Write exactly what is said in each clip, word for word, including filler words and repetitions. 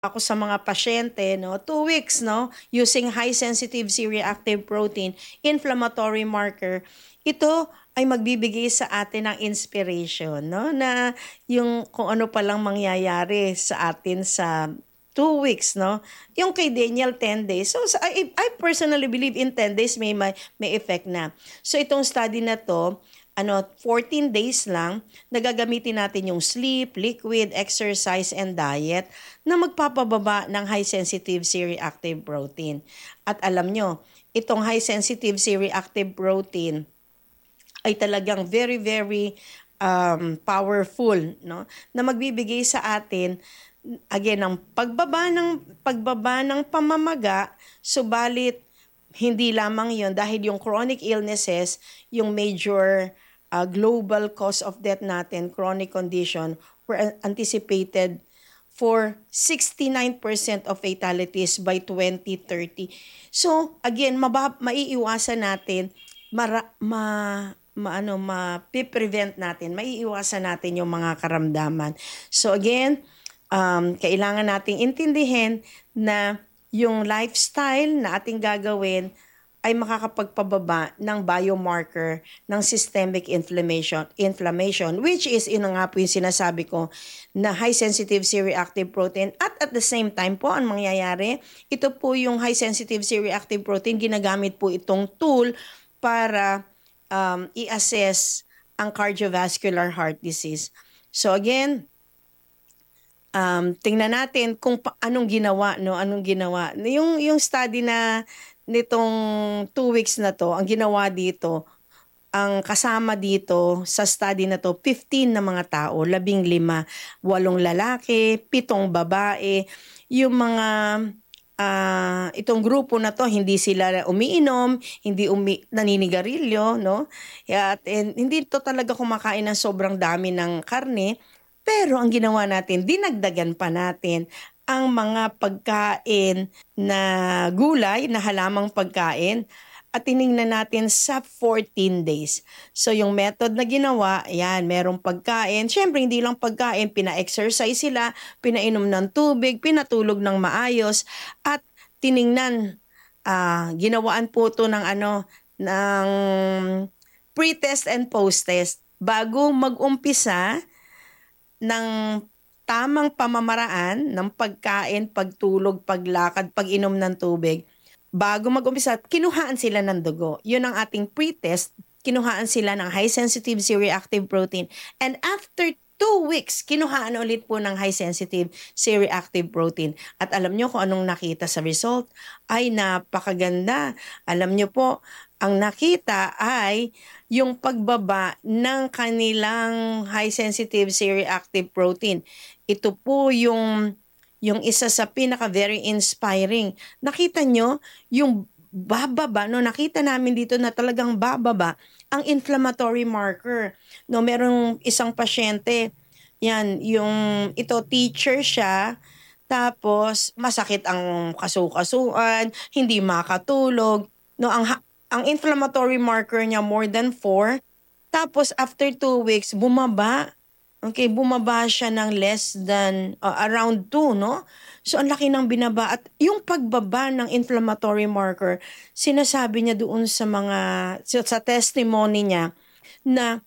ako sa mga pasyente, no, two weeks, no, using high sensitive C-reactive protein inflammatory marker. Ito ay magbibigay sa atin ng inspiration, no, na yung kung ano palang mangyayari sa atin sa two weeks, no. Yung kay Daniel, ten days. So, so I, I personally believe in ten days may, may, may effect na. So, itong study na to, ano, fourteen days lang, nagagamitin natin yung sleep, liquid, exercise, and diet na magpapababa ng high-sensitive C-reactive protein. At alam nyo, itong high-sensitive C-reactive protein ay talagang very, very um, powerful, no? Na magbibigay sa atin, again, ng pagbaba ng, pagbaba ng pamamaga, subalit hindi lamang yon dahil yung chronic illnesses, yung major uh, global cause of death natin, chronic condition, were anticipated for sixty-nine percent of fatalities by twenty thirty. So, again, mabab- maiiwasan natin, mara- ma maano ma-prevent natin, maiiwasan natin yung mga karamdaman. So again, um, kailangan nating intindihin na yung lifestyle na ating gagawin ay makakapagpababa ng biomarker ng systemic inflammation, inflammation which is ino nga po yung sinasabi ko na high-sensitive C-reactive protein at at the same time po ang mangyayari, ito po yung high-sensitive C-reactive protein, ginagamit po itong tool para um, i-assess ang cardiovascular heart disease. So again, Um, tingnan natin kung pa- anong ginawa, no? Anong ginawa. Yung, yung study na nitong two weeks na to, ang ginawa dito, ang kasama dito sa study na to, fifteen na mga tao, labing lima, walong lalaki, pitong babae. Yung mga, uh, itong grupo na to, hindi sila umiinom, hindi umi naninigarilyo, no? At and, hindi to talaga kumakain ng sobrang dami ng karne. Pero ang ginawa natin, dinagdagan pa natin ang mga pagkain na gulay, na halamang pagkain, at tiningnan natin sa fourteen days. So yung method na ginawa, yan, merong pagkain. Siyempre, hindi lang pagkain, pina-exercise sila, pinainom ng tubig, pinatulog ng maayos, at tiningnan, uh, ginawaan po ito ng, ano, ng pre-test and post-test. Bago mag-umpisa ng tamang pamamaraan ng pagkain, pagtulog, paglakad, pag-inom ng tubig, bago mag-umpisa, kinuhaan sila ng dugo. Yun ang ating pre-test, kinuhaan sila ng high-sensitive C-reactive protein. And after two weeks, kinuhaan ulit po ng high-sensitive C-reactive protein. At alam nyo kung anong nakita sa result? Ay napakaganda. Alam nyo po, ang nakita ay yung pagbaba ng kanilang high-sensitive C-reactive protein. Ito po yung, yung isa sa pinaka very inspiring. Nakita nyo yung bababa, no? Nakita namin dito na talagang bababa ang inflammatory marker. No, merong isang pasyente, yan, yung ito teacher siya, tapos masakit ang kasukasuan, hindi makatulog. No, ang ang inflammatory marker niya more than four. Tapos after two weeks, bumaba. Okay, bumaba siya ng less than uh, around two, no? So ang laki ng binaba. At yung pagbaba ng inflammatory marker, sinasabi niya doon sa mga, sa testimony niya, na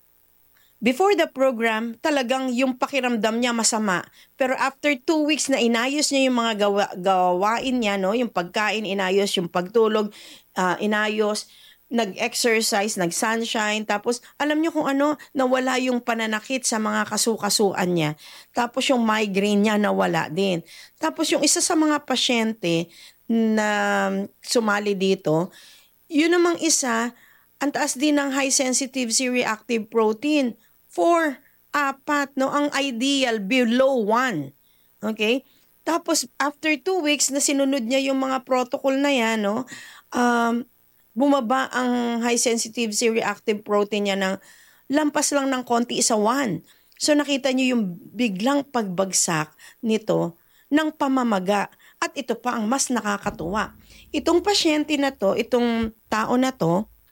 before the program, talagang yung pakiramdam niya masama. Pero after two weeks na inayos niya yung mga gawa, gawain niya, no? Yung pagkain, inayos, yung pagtulog, uh, inayos, nag-exercise, nag-sunshine, tapos alam niyo kung ano, nawala yung pananakit sa mga kasukasuan niya. Tapos yung migraine niya nawala din. Tapos yung isa sa mga pasyente na sumali dito, yun namang isa, ang taas din ng high-sensitive C-reactive protein. Four, apat, no? Ang ideal, below one. Okay? Tapos, after two weeks na sinunod niya yung mga protocol na yan, no? Um, bumaba ang high-sensitive C-reactive protein niya ng lampas lang ng konti sa one. So, nakita niyo yung biglang pagbagsak nito ng pamamaga. At ito pa ang mas nakakatuwa. Itong pasyente na to, itong tao na to,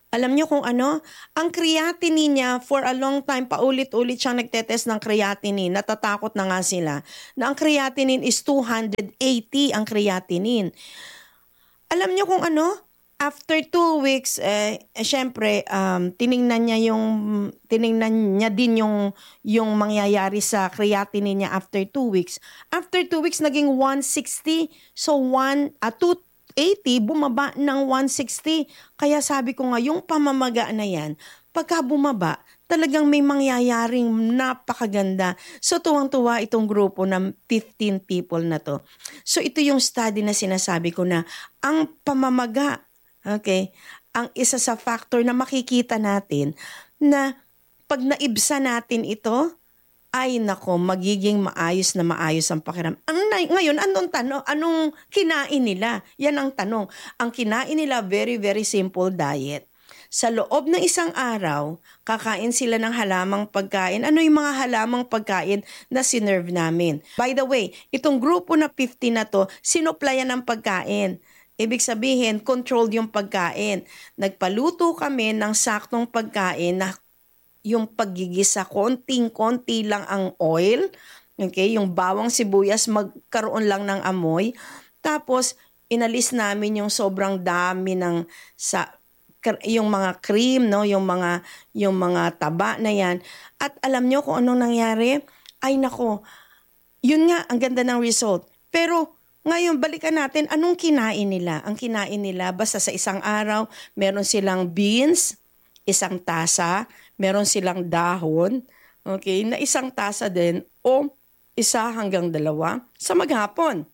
Alam niyo kung ano? Ang creatinine niya, for a long time, paulit-ulit siyang nagtetest ng creatinine. Natatakot na nga sila na ang creatinine is two hundred eighty ang creatinine. Alam niyo kung ano? After two weeks, eh, eh syempre, um, tiningnan niya yung, tiningnan niya din yung, yung mangyayari sa creatinine niya after two weeks. After two weeks, naging one sixty. So, one, uh, two eighty, bumaba ng one sixty. Kaya sabi ko nga, yung pamamaga na yan, pagka bumaba, talagang may mangyayaring napakaganda. So, tuwang-tuwa itong grupo ng fifteen people na to. So, ito yung study na sinasabi ko na ang pamamaga, okay, ang isa sa factor na makikita natin na pag naibsa natin ito, ay nako, magiging maayos na maayos ang pakiram. Ang ngayon, anong tanong? Anong kinain nila? Yan ang tanong. Ang kinain nila, very, very simple diet. Sa loob ng isang araw, kakain sila ng halamang pagkain. Ano yung mga halamang pagkain na sinerve namin? By the way, itong grupo na fifty na to, sinuplayan ng pagkain. Ibig sabihin, controlled yung pagkain. Nagpaluto kami ng saktong pagkain na yung paggigisa, konting-konti lang ang oil, okay, yung bawang sibuyas magkaroon lang ng amoy. Tapos inalis namin yung sobrang dami ng sa yung mga cream, no, yung mga yung mga taba na yan. At alam nyo kung anong nangyari? Ay nako, yun nga ang ganda ng result. Pero ngayon, balikan natin, anong kinain nila? Ang kinain nila, basta sa isang araw, meron silang beans, isang tasa, meron silang dahon, okay, na isang tasa din o isa hanggang dalawa sa maghapon.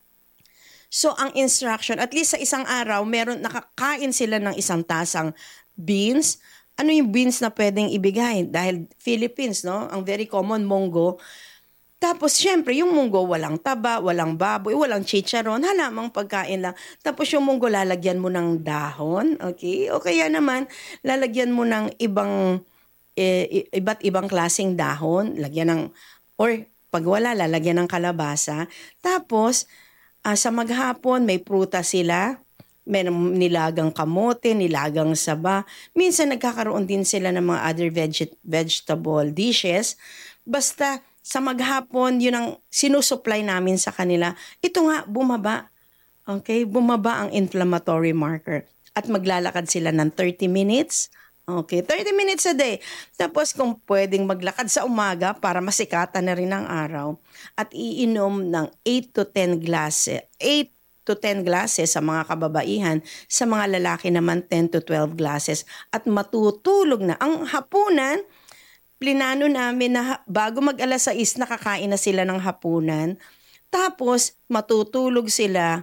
So, ang instruction, at least sa isang araw, meron, nakakain sila ng isang tasang beans. Ano yung beans na pwedeng ibigay? Dahil Philippines, no? Ang very common, munggo. Tapos, syempre, yung munggo, walang taba, walang baboy, walang chicharon, halamang pagkain lang. Tapos, yung munggo, lalagyan mo ng dahon, okay? O kaya naman, lalagyan mo ng ibang, eh, iba't ibang klaseng dahon, lagyan ng, or pag wala, lalagyan ng kalabasa. Tapos, uh, sa maghapon, may pruta sila, may nilagang kamote, nilagang saba. Minsan, nagkakaroon din sila ng mga other veg- vegetable dishes. Basta, sa maghapon, yun ang sinusupply namin sa kanila. Ito nga, bumaba. Okay? Bumaba ang inflammatory marker. At maglalakad sila ng thirty minutes. Okay? thirty minutes a day. Tapos kung pwedeng maglakad sa umaga para masikatan na rin ang araw. At iinom ng eight to ten glasses. eight to ten glasses sa mga kababaihan. Sa mga lalaki naman, ten to twelve glasses. At matutulog na. Ang hapunan, plinano namin na bago mag-alas sais, nakakain na sila ng hapunan. Tapos, matutulog sila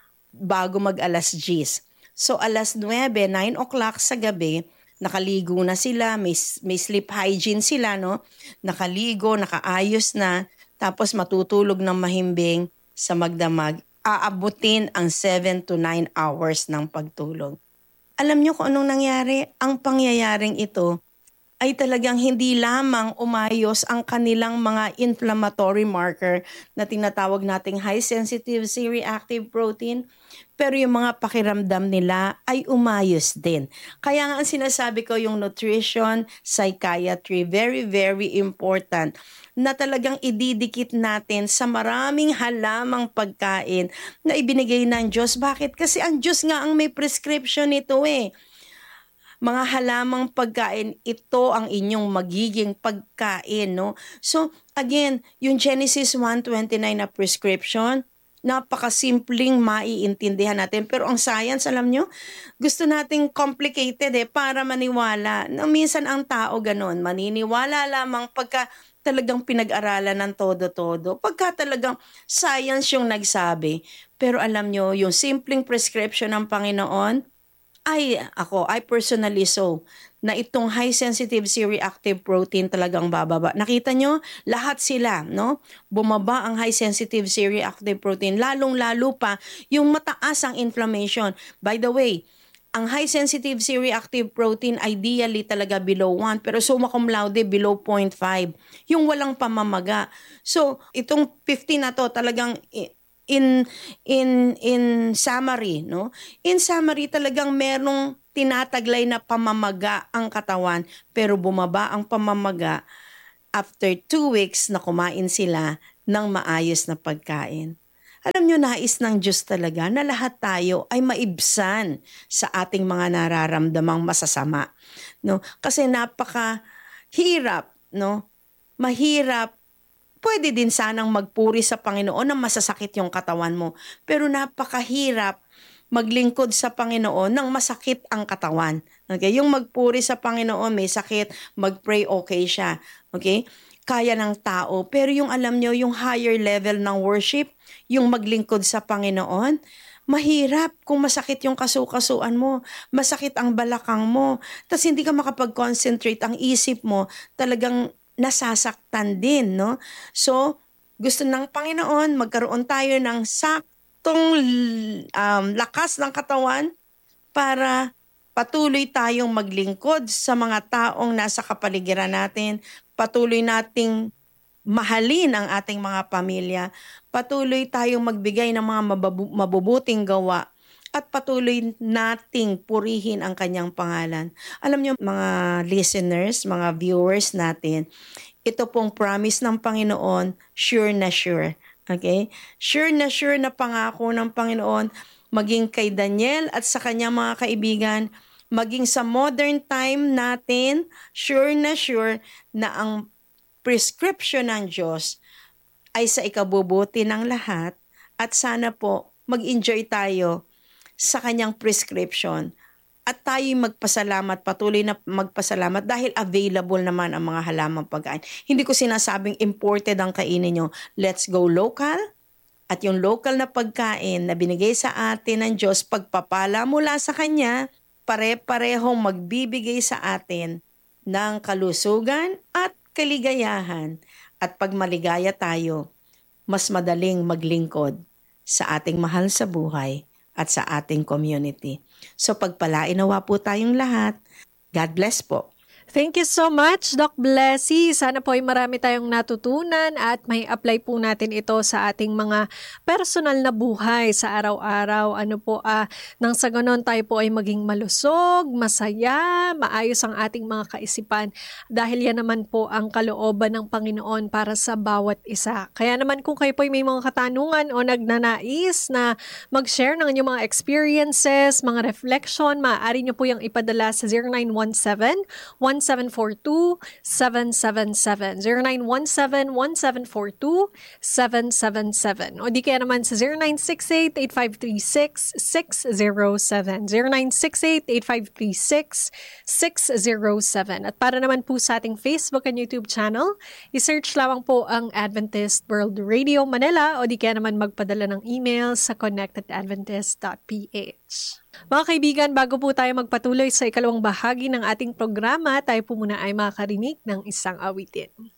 bago mag-alas diyes. So, alas nuwebe, nine o'clock sa gabi, nakaligo na sila, may, may sleep hygiene sila, no? Nakaligo, nakaayos na, tapos matutulog ng mahimbing sa magdamag. Aabutin ang seven to nine hours ng pagtulog. Alam niyo kung anong nangyari? Ang pangyayaring ito ay talagang hindi lamang umayos ang kanilang mga inflammatory marker na tinatawag nating high-sensitive C-reactive protein, pero yung mga pakiramdam nila ay umayos din. Kaya nga ang sinasabi ko, yung nutrition, psychiatry, very, very important na talagang ididikit natin sa maraming halamang pagkain na ibinigay ng Diyos. Bakit? Kasi ang Diyos nga ang may prescription nito eh. Mga halamang pagkain, ito ang inyong magiging pagkain, no? So, again, yung Genesis one twenty-nine na prescription, napakasimpleng maiintindihan natin. Pero ang science, alam nyo, gusto nating complicated eh, para maniwala. No, minsan ang tao ganon, maniniwala lamang pagka talagang pinag-aralan ng todo-todo. Pagka talagang science yung nagsabi. Pero alam nyo, yung simpleng prescription ng Panginoon, ay ako, I personally so, na itong high-sensitive C-reactive protein talagang bababa. Nakita nyo, lahat sila, no? Bumaba ang high-sensitive C-reactive protein, lalong-lalo pa yung mataas ang inflammation. By the way, ang high-sensitive C-reactive protein ideally talaga below one, pero summa cum laude below zero point five. Yung walang pamamaga. So, itong fifty na to talagang in in in summary, no? In summary, talagang merong tinataglay na pamamaga ang katawan, pero bumaba ang pamamaga after two weeks na kumain sila ng maayos na pagkain. Alam nyo, nais ng Diyos talaga na lahat tayo ay maibsan sa ating mga nararamdamang masasama, no? Kasi napaka hirap, no? Mahirap. Pwede din sanang magpuri sa Panginoon na masasakit yung katawan mo, pero napakahirap maglingkod sa Panginoon nang masakit ang katawan. Okay? Yung magpuri sa Panginoon, may sakit, magpray, okay siya. Okay? Kaya ng tao. Pero yung alam nyo, yung higher level ng worship, yung maglingkod sa Panginoon, mahirap kung masakit yung kasukasuan mo, masakit ang balakang mo, tapos hindi ka makapag-concentrate, ang isip mo talagang nasasaktan din, no? So, gusto ng Panginoon, magkaroon tayo ng saktong um, lakas ng katawan para patuloy tayong maglingkod sa mga taong nasa kapaligiran natin, patuloy nating mahalin ang ating mga pamilya, patuloy tayong magbigay ng mga mababu- mabubuting gawa, at patuloy nating purihin ang kanyang pangalan. Alam niyo mga listeners, mga viewers natin, ito pong promise ng Panginoon, sure na sure. Okay? Sure na sure na pangako ng Panginoon, maging kay Daniel at sa kanyang mga kaibigan, maging sa modern time natin, sure na sure na ang prescription ng Diyos ay sa ikabubuti ng lahat, at sana po mag-enjoy tayo sa kanyang prescription at tayo'y magpasalamat, patuloy na magpasalamat dahil available naman ang mga halamang pagkain. Hindi ko sinasabing imported ang kainin nyo. Let's go local. At yung local na pagkain na binigay sa atin ng Diyos, pagpapala mula sa Kanya, pare-parehong magbibigay sa atin ng kalusugan at kaligayahan. At pag maligaya tayo, mas madaling maglingkod sa ating mahal sa buhay at sa ating community. So pagpalain nawa po tayong lahat. God bless po. Thank you so much, Doc Blessy. Sana po ay marami tayong natutunan at may apply po natin ito sa ating mga personal na buhay sa araw-araw. Ano po, ah, nang sa ganon tayo po ay maging malusog, masaya, maayos ang ating mga kaisipan. Dahil yan naman po ang kalooban ng Panginoon para sa bawat isa. Kaya naman kung kayo po ay may mga katanungan o nagnanais na mag-share ng inyong mga experiences, mga reflection, maaari nyo po yung ipadala sa zero nine one seven, one seven four two, seven seven seven. zero nine one seven, one seven four two, seven seven seven. O di kaya naman sa zero nine six eight, eight five three six, six zero seven. zero nine six eight, eight five three six, six zero seven. At para naman po sa ating Facebook and YouTube channel, isearch lamang po ang Adventist World Radio Manila o di kaya naman magpadala ng email sa connect at adventist dot p h. Mga kaibigan, bago po tayo magpatuloy sa ikalawang bahagi ng ating programa, tayo po muna ay makakarinig ng isang awitin.